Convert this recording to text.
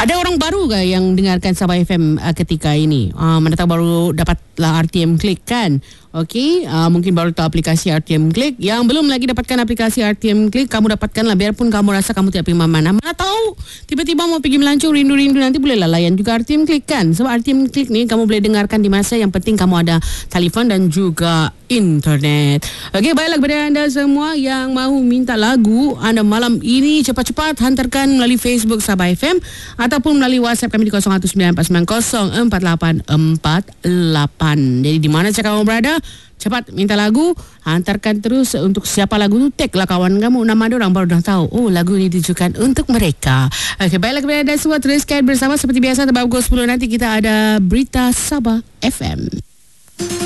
Ada orang baru ke yang dengarkan Sabah FM ketika ini? Mana tahu baru dapatlah RTM Click kan? Okey, mungkin baru tahu aplikasi RTM Click. Yang belum lagi dapatkan aplikasi RTM Click, kamu dapatkanlah biarpun kamu rasa kamu tidak pergi mana-mana. Mana tahu tiba-tiba mau pergi melancong rindu-rindu, nanti bolehlah layan juga RTM Click kan? Sebab RTM Click ni kamu boleh dengarkan di masa yang penting kamu ada telefon dan juga internet. Okey, baiklah kepada anda semua yang mahu minta lagu anda malam ini, cepat-cepat hantarkan melalui Facebook Sabah FM ataupun melalui WhatsApp kami di 0194904848. Jadi di mana saja kamu berada, cepat minta lagu, hantarkan terus untuk siapa lagu tu, tag lah kawan kamu, nama dia orang baru dah tahu, oh lagu ni ditujukan untuk mereka. Okey, baiklah kepada anda semua, teruskan bersama seperti biasa. Pada pukul 10 nanti kita ada Berita Sabah FM.